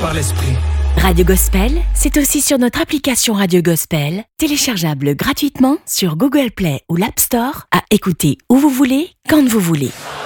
par l'esprit. Radio Gospel, c'est aussi sur notre application Radio Gospel, téléchargeable gratuitement sur Google Play ou l'App Store, à écouter où vous voulez, quand vous voulez.